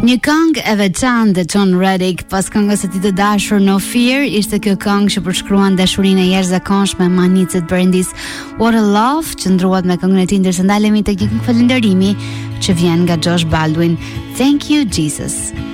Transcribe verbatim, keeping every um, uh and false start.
Një këngë e veçantë dhe John Reddick pas këngës së tij të dashur No Fear ishte kjo këngë që përshkruan dashurinë e jashtëzakonshme me manicet Brandis. What a Love që ndruat me këngën e tij ndërsa ndalemi tek një këngë falënderimi që vjen nga Josh Baldwin. Thank you Jesus.